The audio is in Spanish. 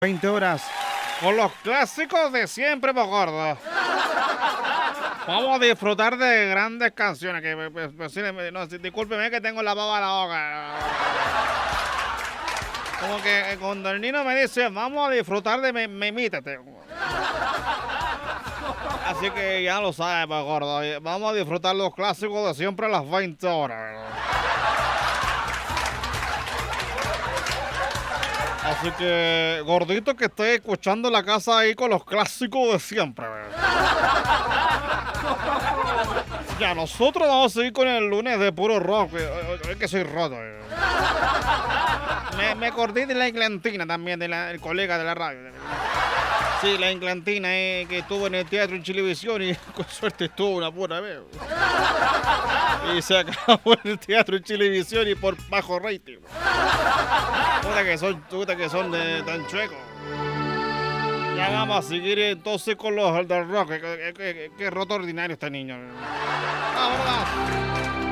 20 horas con los clásicos de siempre, po gordo. Vamos a disfrutar de grandes canciones. Discúlpeme que tengo la baba a la boca. Como que cuando el niño me dice, vamos a disfrutar de Memítate. Así que ya lo sabes, po gordo. Vamos a disfrutar los clásicos de siempre a las 20 horas. Así que, gordito, que estoy escuchando la casa ahí con los clásicos de siempre. Ya, nosotros vamos a seguir con el lunes de puro rock. Es que soy roto. Me acordé de la Inglantina también, del colega de la radio. Sí, la Inglantina que estuvo en el teatro en Chilevisión y con suerte estuvo una pura vez. Y se acabó en el teatro en Chilevisión y por bajo rating. Puta que son tan chuecos. Ya vamos a seguir entonces con los del rock. Qué roto ordinario este niño. Vamos.